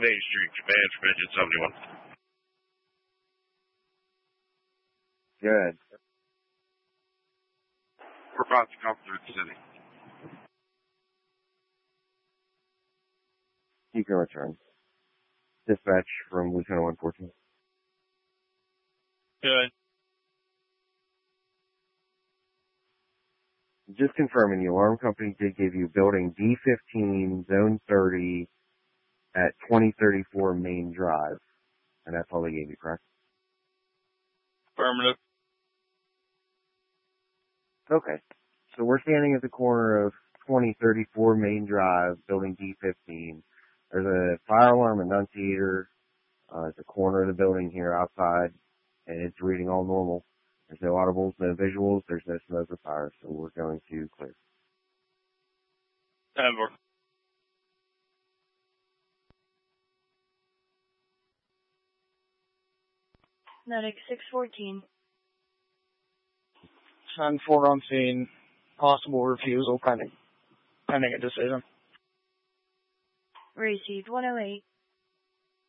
Main Street Command from Engine 71. Good. We're about to come through the city. You can return. Dispatch from Lieutenant 114. Good. Just confirming, the alarm company did give you building D15, zone 30, at 2034 Main Drive. And that's all they gave you, correct? Affirmative. Okay. So we're standing at the corner of 2034 Main Drive, building D15. There's a fire alarm annunciator at the corner of the building here outside, and it's reading all normal. There's no audibles, no visuals, there's no smoke or fire, so we're going to clear. Ever. Medic 614. 10-4 on scene. Possible refusal pending a decision. Received 108.